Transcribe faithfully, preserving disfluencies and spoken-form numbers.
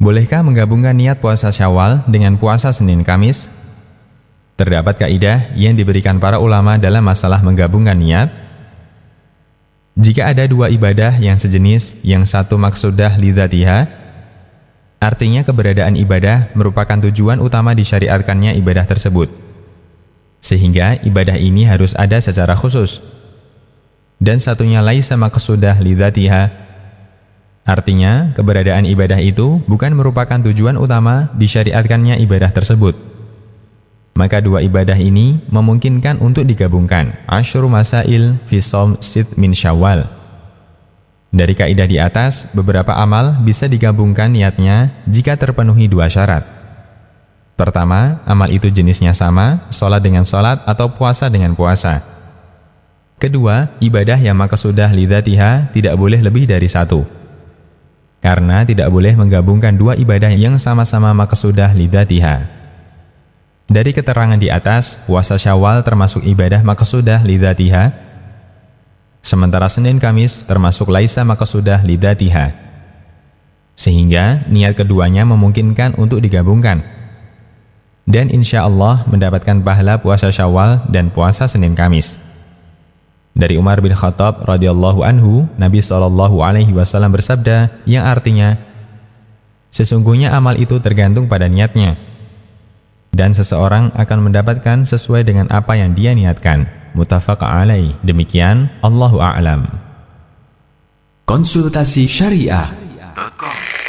Bolehkah menggabungkan niat puasa Syawal dengan puasa Senin Kamis? Terdapat kaidah yang diberikan para ulama dalam masalah menggabungkan niat. Jika ada dua ibadah yang sejenis, yang satu maksudah lidzatiha, artinya keberadaan ibadah merupakan tujuan utama disyariatkannya ibadah tersebut, sehingga ibadah ini harus ada secara khusus. Dan satunya laisa maksudah lidzatiha, artinya, keberadaan ibadah itu bukan merupakan tujuan utama disyariatkannya ibadah tersebut. Maka dua ibadah ini memungkinkan untuk digabungkan. Asyru masail fi shaum sit min Syawal. Dari kaidah di atas, beberapa amal bisa digabungkan niatnya jika terpenuhi dua syarat. Pertama, amal itu jenisnya sama, sholat dengan sholat atau puasa dengan puasa. Kedua, ibadah yang maksudah lidzatiha tidak boleh lebih dari satu. Karena tidak boleh menggabungkan dua ibadah yang sama-sama maksudah lidzatiha. Dari keterangan di atas, puasa Syawal termasuk ibadah maksudah lidzatiha, sementara Senin Kamis termasuk laisa maksudah lidzatiha. Sehingga niat keduanya memungkinkan untuk digabungkan. Dan insya Allah mendapatkan pahala puasa Syawal dan puasa Senin Kamis. Dari Umar bin Khattab radhiyallahu anhu, Nabi shallallahu alaihi wasallam bersabda, yang artinya, sesungguhnya amal itu tergantung pada niatnya, dan seseorang akan mendapatkan sesuai dengan apa yang dia niatkan. Muttafaq alaih. Demikian, Allahu a'lam. Konsultasi Syariah.